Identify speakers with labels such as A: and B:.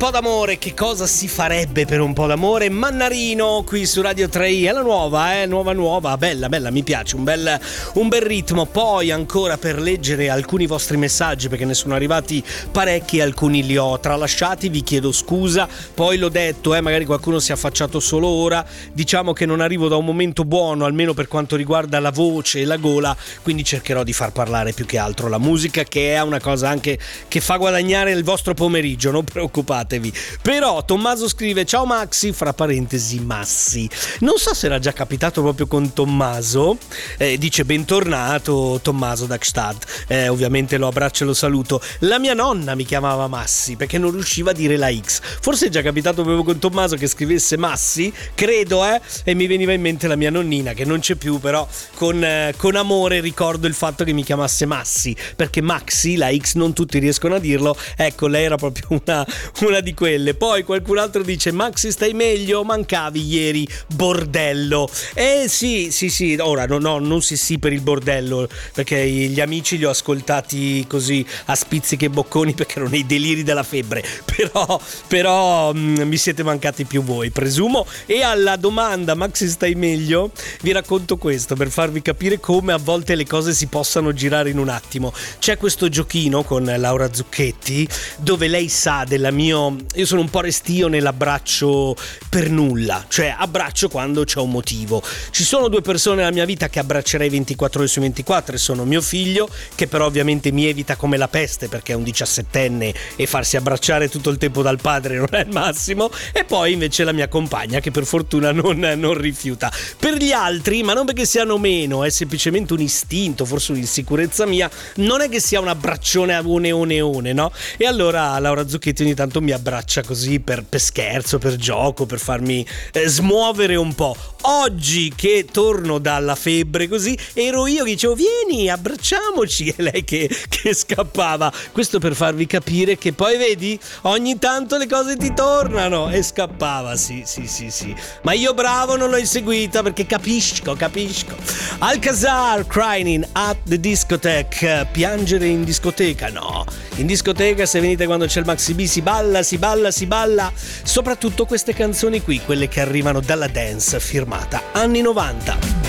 A: po' d'amore, che cosa si farebbe per un po' d'amore? Mannarino qui su Radio 3i, è la nuova, nuova, bella, mi piace, un bel ritmo. Poi ancora per leggere alcuni vostri messaggi, perché ne sono arrivati parecchi, alcuni li ho tralasciati, vi chiedo scusa. Poi l'ho detto, magari qualcuno si è affacciato solo ora, diciamo che non arrivo da un momento buono, almeno per quanto riguarda la voce e la gola, quindi cercherò di far parlare più che altro la musica, che è una cosa anche che fa guadagnare il vostro pomeriggio, non preoccupatevi. Però Tommaso scrive: ciao Maxi, fra parentesi Massi. Non so se era già capitato proprio con Tommaso, dice bentornato Tommaso da Gstad, ovviamente lo abbraccio e lo saluto. La mia nonna mi chiamava Massi perché non riusciva a dire la X. Forse è già capitato proprio con Tommaso che scrivesse Massi, credo, e mi veniva in mente la mia nonnina che non c'è più, però con amore ricordo il fatto che mi chiamasse Massi, perché Maxi, la X non tutti riescono a dirlo, ecco, lei era proprio una di quelle. Poi qualcun altro dice: Maxi, stai meglio? Mancavi ieri, bordello. Sì, ora no, non sì per il bordello, perché gli amici li ho ascoltati così a spizzichi e bocconi perché erano nei deliri della febbre, però mi siete mancati più voi, presumo. E alla domanda Maxi stai meglio vi racconto questo per farvi capire come a volte le cose si possano girare in un attimo. C'è questo giochino con Laura Zucchetti dove lei sa io sono un po' restio nell'abbraccio per nulla, cioè abbraccio quando c'è un motivo. Ci sono due persone nella mia vita che abbraccerei 24 ore su 24 e sono mio figlio, che però ovviamente mi evita come la peste perché è un 17enne e farsi abbracciare tutto il tempo dal padre non è il massimo, e poi invece la mia compagna, che per fortuna non rifiuta. Per gli altri, ma non perché siano meno, è semplicemente un istinto, forse un'insicurezza mia, non è che sia un abbraccione a one, no? E allora Laura Zucchetti ogni tanto mi abbraccia così per scherzo, per gioco, per farmi smuovere un po'. Oggi che torno dalla febbre così, ero io che dicevo vieni, abbracciamoci, e lei che scappava. Questo per farvi capire che poi vedi, ogni tanto le cose ti tornano, e scappava, sì. Ma io bravo non l'ho inseguita perché capisco. Alcazar, Crying at the Discotheque, piangere in discoteca, no. In discoteca, se venite quando c'è il Maxi B, si balla, soprattutto queste canzoni qui, quelle che arrivano dalla dance firmata anni 90.